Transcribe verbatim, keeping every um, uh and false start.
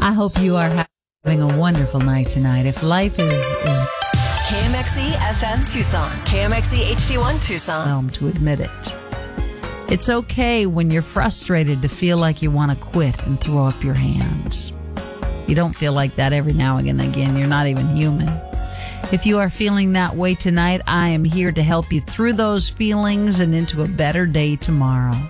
I hope you are having a wonderful night tonight. If life is, is K M X E F M Tucson, K M X E H D one Tucson. um, to admit it, it's okay when you're frustrated to feel like you want to quit and throw up your hands. You don't feel like that every now and again. You're not even human. If you are feeling that way tonight, I am here to help you through those feelings and into a better day tomorrow.